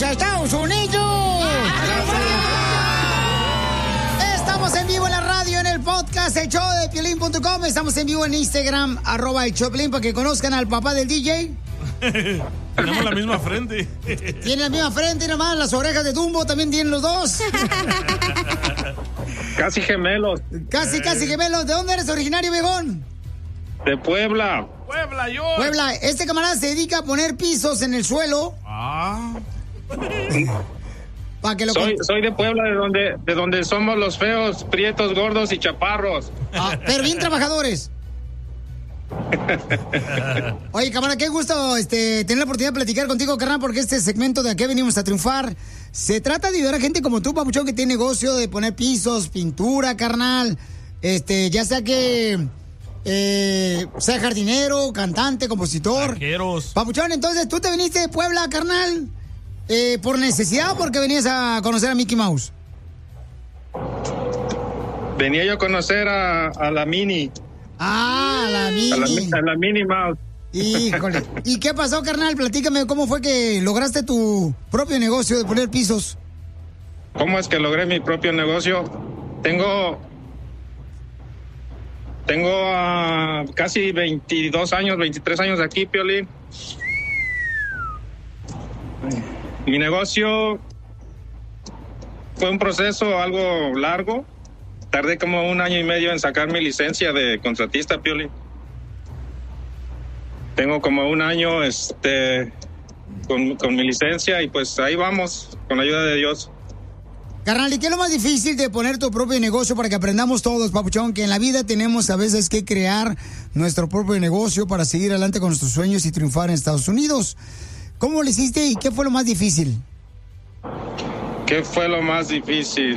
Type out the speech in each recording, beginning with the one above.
a Estados Unidos. Estamos en vivo en la radio, en el podcast, el show de Piolín.com. Estamos en vivo en Instagram, @el show de Piolín, para que conozcan al papá del DJ. Tenemos la misma frente. Tiene la misma frente, nomás las orejas de Dumbo también tienen los dos. Casi gemelos. Casi gemelos. ¿De dónde eres originario, viejón? De Puebla. Puebla, yo. Puebla. Este camarada se dedica a poner pisos en el suelo. Para que lo soy de Puebla, de donde somos los feos, prietos, gordos y chaparros. Pero bien trabajadores. Oye, camarada, qué gusto tener la oportunidad de platicar contigo, carnal, porque este segmento de Aquí venimos a triunfar se trata de ayudar a gente como tú, papuchón, que tiene negocio de poner pisos, pintura, carnal. Ya sea que sea jardinero, cantante, compositor. Arqueros. Papuchón, entonces tú te viniste de Puebla, carnal, ¿por necesidad o porque venías a conocer a Mickey Mouse? Venía yo a conocer a la Mini. La Mini. A la Mini Mouse. Híjole. ¿Y qué pasó, carnal? Platícame, ¿cómo fue que lograste tu propio negocio de poner pisos? ¿Cómo es que logré mi propio negocio? Tengo casi 22 años, 23 años aquí, Piolín. Mi negocio fue un proceso algo largo. Tardé como 1 año y medio en sacar mi licencia de contratista, Piolín. Tengo como 1 año con mi licencia y pues ahí vamos, con la ayuda de Dios. Carnal, ¿y qué es lo más difícil de poner tu propio negocio para que aprendamos todos, papuchón? Que en la vida tenemos a veces que crear nuestro propio negocio para seguir adelante con nuestros sueños y triunfar en Estados Unidos. ¿Cómo lo hiciste y qué fue lo más difícil? ¿Qué fue lo más difícil?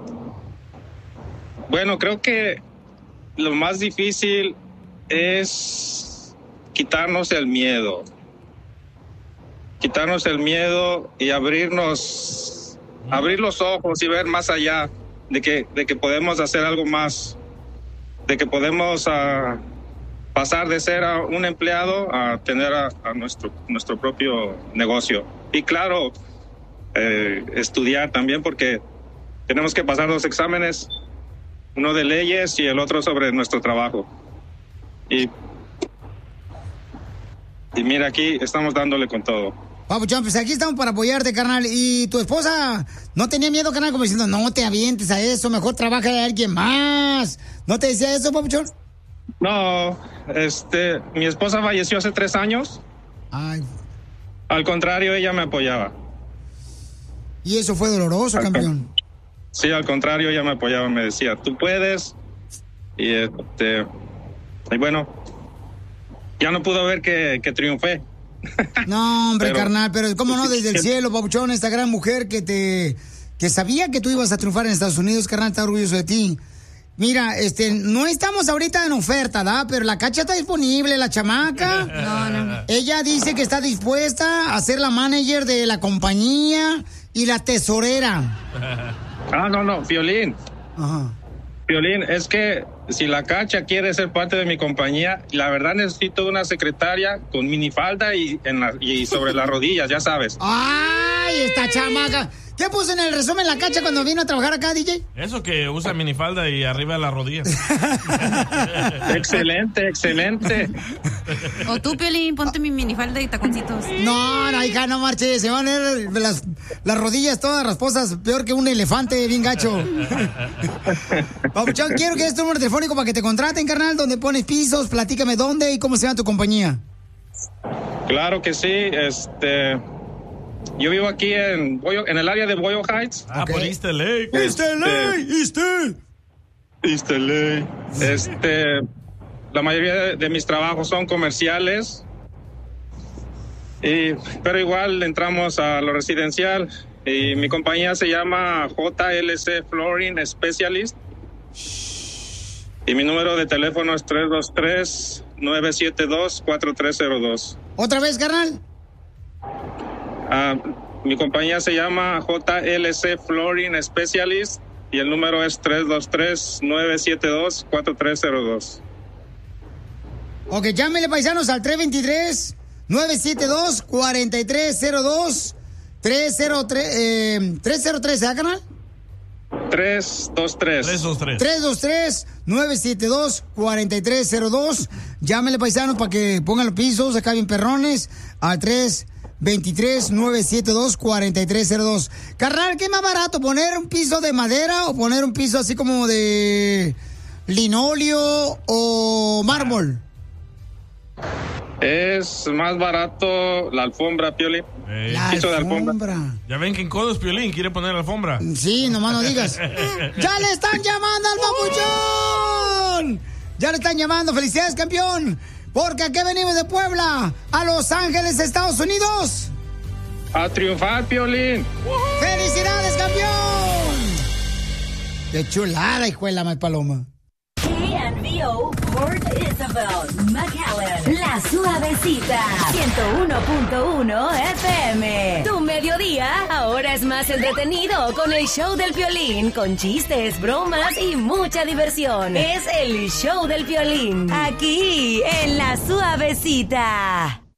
Bueno, creo que lo más difícil es quitarnos el miedo. Quitarnos el miedo y abrir los ojos y ver más allá de que podemos hacer algo más, de que podemos pasar de ser a un empleado a tener a nuestro propio negocio. Y claro, estudiar también, porque tenemos que pasar 2 exámenes, uno de leyes y el otro sobre nuestro trabajo. Y mira, aquí estamos dándole con todo. Papuchón, pues aquí estamos para apoyarte, carnal. ¿Y tu esposa no tenía miedo, carnal? Como diciendo, no te avientes a eso, mejor trabaja de alguien más. ¿No te decía eso, papuchón? No, mi esposa falleció hace 3 años. Ay. Al contrario, ella me apoyaba. ¿Y eso fue doloroso, campeón? Sí, al contrario, ella me apoyaba, me decía, tú puedes. Y bueno, ya no pudo ver que triunfé. No, hombre, carnal, pero cómo no, desde el cielo, papuchón, esta gran mujer que sabía que tú ibas a triunfar en Estados Unidos, carnal, está orgulloso de ti. Mira, no estamos ahorita en oferta, ¿da? Pero la Cacha está disponible, la chamaca. No. Ella dice que está dispuesta a ser la manager de la compañía y la tesorera. No, Piolín. Ajá. Piolín, es que si la Cacha quiere ser parte de mi compañía, la verdad necesito una secretaria con minifalda y sobre las rodillas, ya sabes. ¡Ay, esta chamaca! ¿Qué puso en el resumen la Cacha cuando vino a trabajar acá, DJ? Eso, que usa minifalda y arriba de las rodillas. Excelente. O tú, Piolín, ponte mi minifalda y taconcitos. No, hija, no marches. Se van a ver las rodillas todas rasposas, peor que un elefante, bien gacho. Papuchón, quiero que des tu número telefónico para que te contraten, carnal, donde pones pisos. Platícame dónde y cómo se llama tu compañía. Claro que sí, yo vivo aquí en el área de Boyle Heights. Por East LA. East LA. La mayoría de mis trabajos son comerciales. Pero igual entramos a lo residencial. Y mi compañía se llama JLC Flooring Specialist. Y mi número de teléfono es 323-972-4302. ¿Otra vez, carnal? Mi compañía se llama JLC Flooring Specialist y el número es 323-972-4302. Ok, llámele, paisanos, al 323-972-4302 303, ¿ah, canal? 323-972-4302. Llámenle, paisanos, para que pongan los pisos acá bien perrones al 323-972-4302. Carnal, ¿qué es más barato? ¿Poner un piso de madera o poner un piso así como de linóleo o mármol? Es más barato la alfombra, Piolín. La alfombra. Ya ven que en Codos Piolín quiere poner alfombra. Sí, nomás no digas. ¡Ya le están llamando al papuchón! ¡Ya le están llamando! ¡Felicidades, campeón! Porque aquí venimos de Puebla, a Los Ángeles, Estados Unidos. ¡A triunfar, Piolín! ¡Felicidades, campeón! ¡Qué chulada, hijo de la más paloma! KNVO, Port Isabel, McAllen, La Suavecita, 101.1 FM. Tu mediodía ahora es más entretenido con el show del Piolín, con chistes, bromas y mucha diversión. Es el show del Piolín, aquí en La Suavecita.